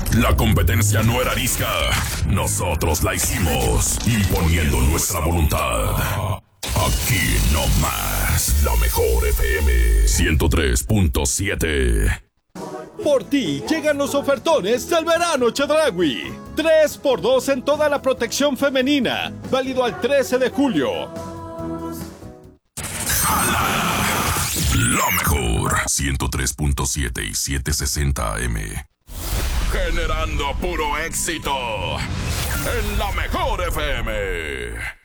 La competencia no era arisca, nosotros la hicimos, imponiendo nuestra voluntad. Aquí nomás, la mejor FM 103.7. Por ti llegan los ofertones del verano Chedraui. 3x2 en toda la protección femenina. Válido al 13 de julio. La mejor 103.7 y 760 AM. Generando puro éxito en la mejor FM.